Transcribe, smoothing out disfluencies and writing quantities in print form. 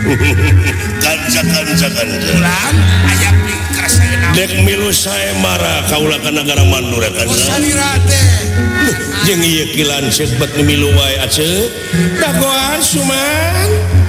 dek milu saya marah kaulah ke negara Mandura kan jeung ieu kilan sebet milu wae aceu dagoan suman